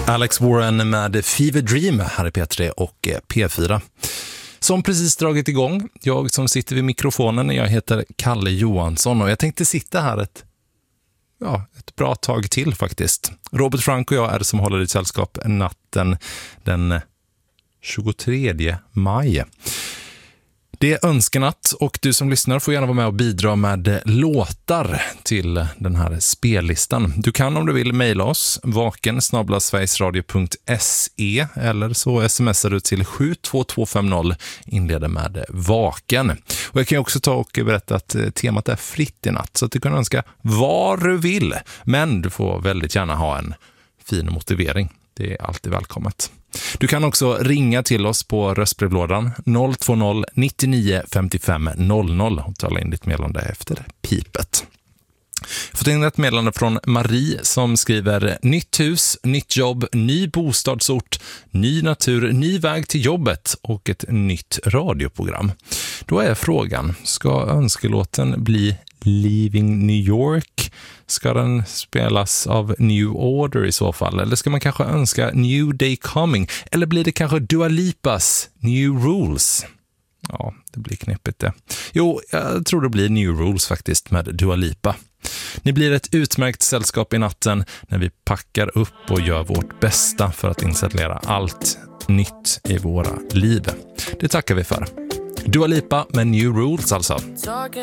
Alex Warren med Fever Dream här i P3 och P4. Som precis dragit igång. Jag som sitter vid mikrofonen, jag heter Kalle Johansson och jag tänkte sitta här ett bra tag till faktiskt. Robert Frank och jag är det som håller i sällskap natten den 23 maj. Det är önskenatt och du som lyssnar får gärna vara med och bidra med låtar till den här spellistan. Du kan om du vill mejla oss vaken@sverigesradio.se eller så smsar du till 72250 inleder med vaken. Och jag kan också ta och berätta att temat är fritt i natt så att du kan önska vad du vill. Men du får väldigt gärna ha en fin motivering. Det är alltid välkommet. Du kan också ringa till oss på röstbrevlådan 020 99 55 00 och tala in ditt meddelande efter pipet. Jag har fått in ett meddelande från Marie som skriver: nytt hus, nytt jobb, ny bostadsort, ny natur, ny väg till jobbet och ett nytt radioprogram. Då är frågan, ska önskelåten bli Leaving New York? Ska den spelas av New Order i så fall? Eller ska man kanske önska New Day Coming? Eller blir det kanske Dua Lipas New Rules? Ja, det blir knepigt det. Jo, jag tror det blir New Rules faktiskt med Dua Lipa. Ni blir ett utmärkt sällskap i natten när vi packar upp och gör vårt bästa för att installera allt nytt i våra liv. Det tackar vi för. Dua Lipa med New Rules alltså.